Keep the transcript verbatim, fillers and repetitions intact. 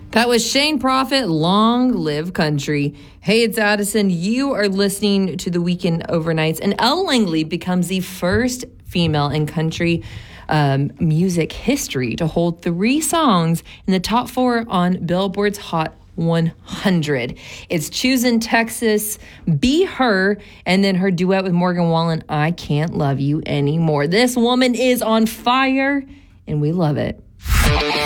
That was Shane Prophet, Long Live Country. Hey, it's Addison. You are listening to The Weekend Overnights, and Elle Langley becomes the first female in country um, music history to hold three songs in the top four on Billboard's Hot one hundred. It's Choosing Texas, Be Her, and then her duet with Morgan Wallen, I Can't Love You Anymore. This woman is on fire, and we love it.